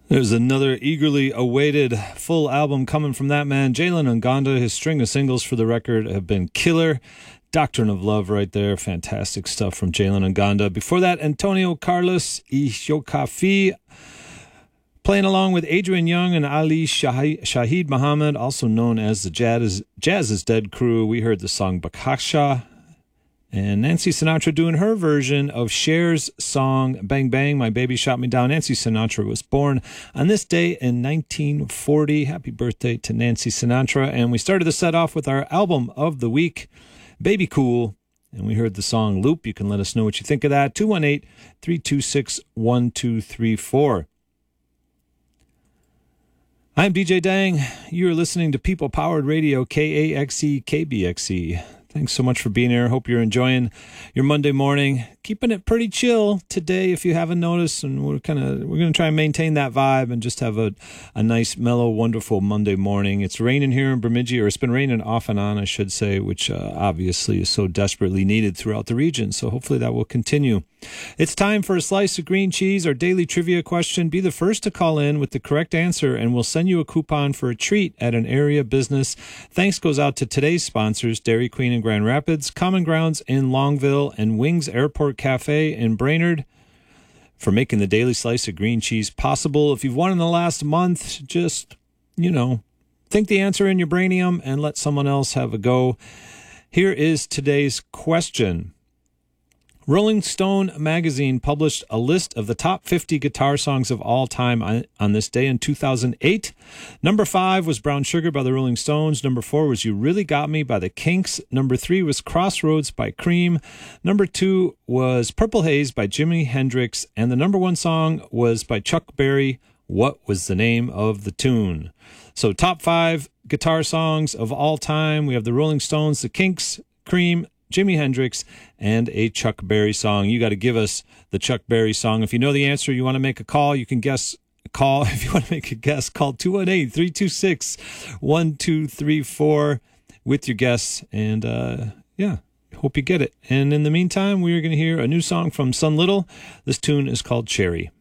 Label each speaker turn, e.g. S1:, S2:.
S1: There's another eagerly awaited full album coming from that man, Jalen Ngonda. His string of singles for the record have been killer. Doctrine of Love right there. Fantastic stuff from Jalen Ngonda. Before that, Antonio Carlos Ishokafi playing along with Adrian Young and Ali Shaheed Muhammad, also known as the Jazz is Dead crew. We heard the song Bakasha. And Nancy Sinatra doing her version of Cher's song Bang Bang, My Baby Shot Me Down. Nancy Sinatra was born on this day in 1940. Happy birthday to Nancy Sinatra. And we started the set off with our album of the week, Baby Cool. And we heard the song Loop. You can let us know what you think of that. 218-326-1234. I'm DJ Dang. You're listening to People Powered Radio, KAXE, KBXE. Thanks so much for being here. Hope you're enjoying your Monday morning. Keeping it pretty chill today, if you haven't noticed, and we're going to try and maintain that vibe and just have a nice, mellow, wonderful Monday morning. It's raining here in Bemidji, or it's been raining off and on, I should say, which obviously is so desperately needed throughout the region. So hopefully that will continue. It's time for a slice of green cheese, our daily trivia question. Be the first to call in with the correct answer, and we'll send you a coupon for a treat at an area business. Thanks goes out to today's sponsors, Dairy Queen in Grand Rapids, Common Grounds in Longville, and Wings Airport Cafe in Brainerd for making the daily slice of green cheese possible. If you've won in the last month, just, think the answer in your brainium and let someone else have a go. Here is today's question. Rolling Stone magazine published a list of the top 50 guitar songs of all time on this day in 2008. Number 5 was Brown Sugar by the Rolling Stones. Number 4 was You Really Got Me by the Kinks. Number 3 was Crossroads by Cream. Number 2 was Purple Haze by Jimi Hendrix. And the number 1 song was by Chuck Berry. What was the name of the tune? So top 5 guitar songs of all time. We have the Rolling Stones, the Kinks, Cream, Jimi Hendrix, and a Chuck Berry song. You got to give us the Chuck Berry song. If you know the answer, you want to make a call, you can call. If you want to make a guess, call 218-326-1234 with your guess. And hope you get it. And in the meantime, we are going to hear a new song from Sun Little. This tune is called Cherry.